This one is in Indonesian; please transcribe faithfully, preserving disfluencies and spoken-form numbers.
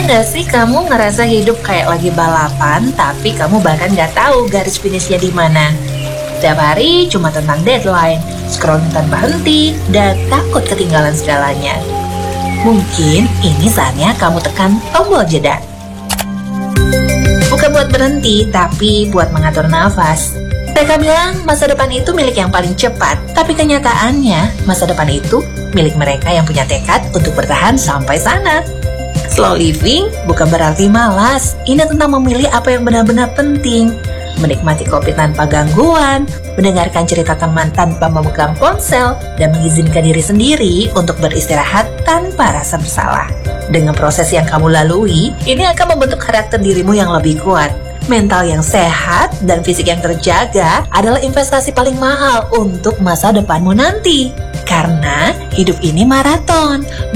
nggak sih kamu ngerasa hidup kayak lagi balapan, tapi kamu bahkan nggak tahu garis finishnya di mana? Setiap hari cuma tentang deadline, scrolling tanpa henti, dan takut ketinggalan segalanya. Mungkin ini saatnya kamu tekan tombol jeda. Bukan buat berhenti, tapi buat mengatur nafas. Mereka bilang masa depan itu milik yang paling cepat, tapi kenyataannya masa depan itu milik mereka yang punya tekad untuk bertahan sampai sana. Slow living bukan berarti malas. Ini tentang memilih apa yang benar-benar penting. Menikmati kopi tanpa gangguan, mendengarkan cerita teman tanpa memegang ponsel, dan mengizinkan diri sendiri untuk beristirahat tanpa rasa bersalah. Dengan proses yang kamu lalui, ini akan membentuk karakter dirimu yang lebih kuat. Mental yang sehat dan fisik yang terjaga adalah investasi paling mahal untuk masa depanmu nanti. Karena hidup ini maraton.